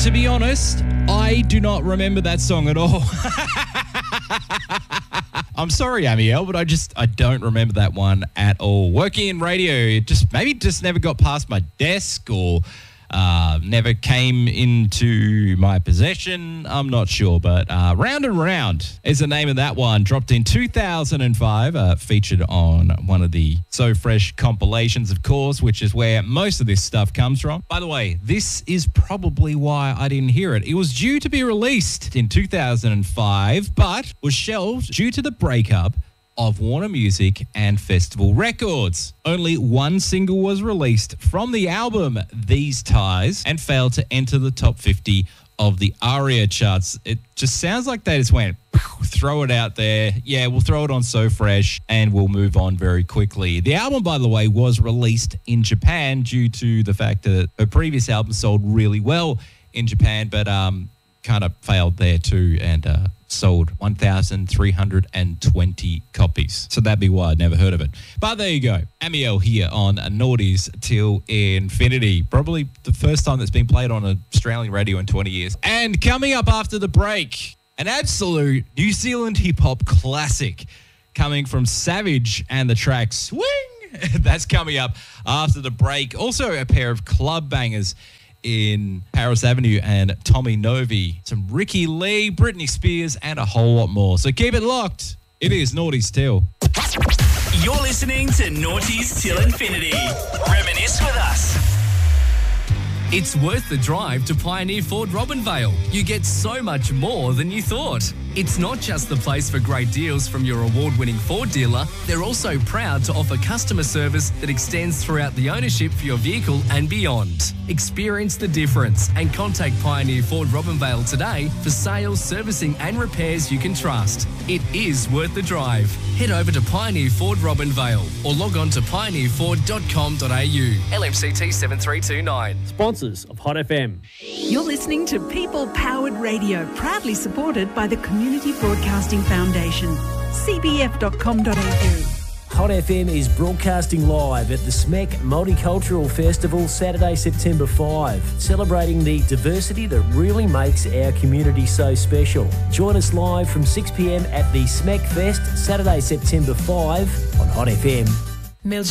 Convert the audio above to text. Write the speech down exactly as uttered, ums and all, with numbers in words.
to be honest, I do not remember that song at all. I'm sorry, Amiel, but I just, I don't remember that one at all. Working in radio, it just maybe just never got past my desk or uh, never came into my possession. I'm not sure, but uh, Round and Round is the name of that one. Dropped in two thousand five, uh, featured on one of the So Fresh compilations, of course, which is where most of this stuff comes from. By the way, this is probably why I didn't hear it. It was due to be released in two thousand five, but was shelved due to the breakup of Warner Music and Festival Records. Only one single was released from the album, These Ties, and failed to enter the top fifty of the ARIA charts. It just sounds like they just went, throw it out there. Yeah, we'll throw it on So Fresh and we'll move on very quickly. The album, by the way, was released in Japan due to the fact that her previous album sold really well in Japan, but um, kind of failed there too, and uh, sold one thousand three hundred twenty copies. So that'd be why I'd never heard of it. But there you go. Amiel here on Naughties Till Infinity. Probably the first time that's been played on Australian radio in twenty years. And coming up after the break, an absolute New Zealand hip-hop classic coming from Savage and the track Swing. That's coming up after the break. Also a pair of club bangers in Paris Avenue and Tommy Novi, some Ricky Lee, Britney Spears, and a whole lot more. So keep it locked. It is Naughties Till. You're listening to Naughties Till Infinity. Reminisce with us. It's worth the drive to Pioneer Ford Robinvale. You get so much more than you thought. It's not just the place for great deals from your award-winning Ford dealer. They're also proud to offer customer service that extends throughout the ownership for your vehicle and beyond. Experience the difference and contact Pioneer Ford Robinvale today for sales, servicing and repairs you can trust. It is worth the drive. Head over to Pioneer Ford Robinvale or log on to pioneer ford dot com dot a u. L M C T seven three two nine. Sponsors of Hot F M. You're listening to People Powered Radio, proudly supported by the Community Broadcasting Foundation. c b f dot com dot a u. Hot F M is broadcasting live at the S M E C Multicultural Festival Saturday, September fifth, celebrating the diversity that really makes our community so special. Join us live from six p m at the S M E C Fest, Saturday, September fifth on Hot F M.